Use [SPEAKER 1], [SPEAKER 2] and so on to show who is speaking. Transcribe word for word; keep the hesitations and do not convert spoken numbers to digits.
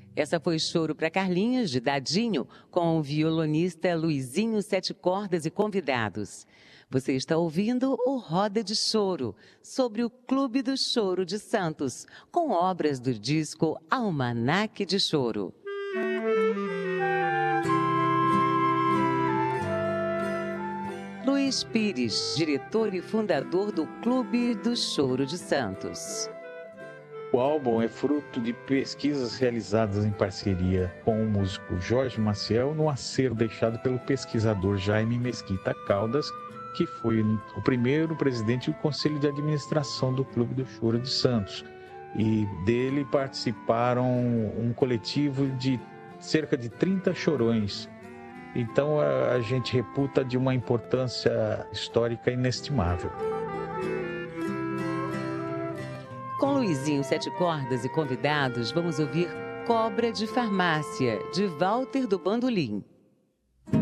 [SPEAKER 1] Essa foi Choro para Carlinhos, de Dadinho, com o violonista Luizinho Sete Cordas e convidados. Você está ouvindo o Roda de Choro, sobre o Clube do Choro de Santos, com obras do disco Almanaque de Choro. Luiz Pires, diretor e fundador do Clube do Choro de Santos.
[SPEAKER 2] O álbum é fruto de pesquisas realizadas em parceria com o músico Jorge Maciel no acervo deixado pelo pesquisador Jaime Mesquita Caldas, que foi o primeiro presidente do Conselho de Administração do Clube do Choro de Santos. E dele participaram um coletivo de cerca de trinta chorões. Então a gente reputa de uma importância histórica inestimável.
[SPEAKER 1] Com Luizinho Sete Cordas e convidados, vamos ouvir Cobra de Farmácia, de Walter do Bandolim.